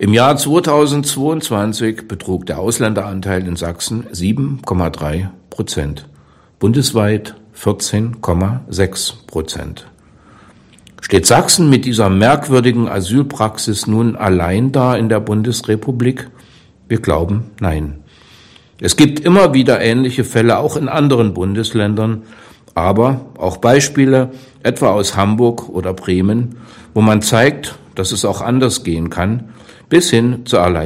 Im Jahr 2022 betrug der Ausländeranteil in Sachsen 7,3%, bundesweit 14,6%. Steht Sachsen mit dieser merkwürdigen Asylpraxis nun allein da in der Bundesrepublik? Wir glauben, nein. Es gibt immer wieder ähnliche Fälle, auch in anderen Bundesländern, aber auch Beispiele, etwa aus Hamburg oder Bremen, wo man zeigt, dass es auch anders gehen kann, bis hin zur